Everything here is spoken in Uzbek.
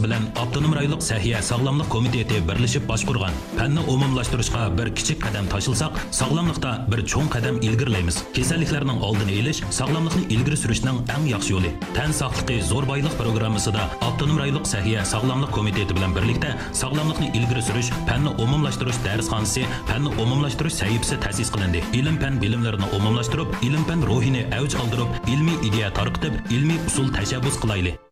bilan Avtonom rayonluq Sahiya Sog'lomlik komiteti birlashib boshqurgan fanni umumlashtirishga bir kichik qadam tashilsak, sog'lomlikda bir cho'ng qadam ilgirlaymiz. Kasalliklarning oldini olish sog'lomlikni ilgari surishning eng yaxshi yo'li. Tan sog'ligi zo'r boylik programmasida Avtonom rayonluq Sahiya Sog'lomlik komiteti bilan birlikda sog'lomlikni ilgari surish fanni umumlashtirish darsxonasi, fanni umumlashtirish sahifasi ta'sis qilindi. Ilm-fan bilimlarini umumlashtirib, ilm-fan ruhini avj oldirib, ilmiy ideya tarqitib, ilmiy usul tashabbus qilaylik.